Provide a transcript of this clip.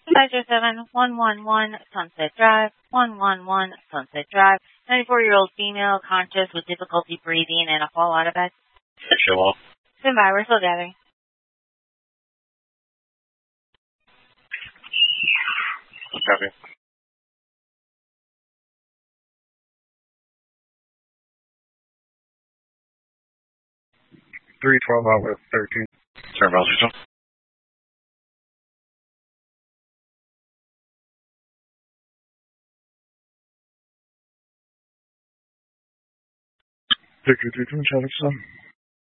507-111 Sunset Drive, 111 Sunset Drive. 94-year-old female, conscious with difficulty breathing and a fall out of bed. Sure. Stand by, we're still gathering. Copy. 312 out with 13. Cerebral system. Victor 3 from Chatterton.